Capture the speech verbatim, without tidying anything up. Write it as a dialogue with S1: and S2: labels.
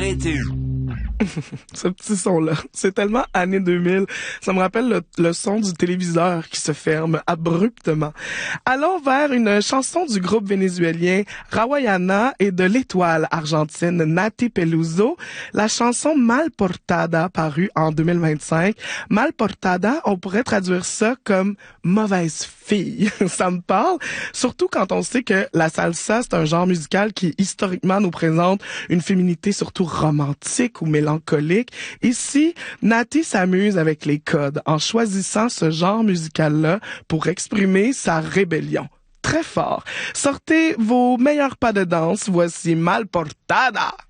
S1: arrêter.
S2: Ce petit son-là, c'est tellement années deux mille. Ça me rappelle le, le son du téléviseur qui se ferme abruptement. Allons vers une chanson du groupe vénézuélien Rawayana et de l'étoile argentine Nati Peluso. La chanson Mal Portada, parue en deux mille vingt-cinq. Mal Portada, on pourrait traduire ça comme mauvaise fille. Ça me parle, surtout quand on sait que la salsa, c'est un genre musical qui historiquement nous présente une féminité surtout romantique ou mélancolique. Ici, Nati s'amuse avec les codes en choisissant ce genre musical-là pour exprimer sa rébellion. Très fort. Sortez vos meilleurs pas de danse. Voici Mal Portada.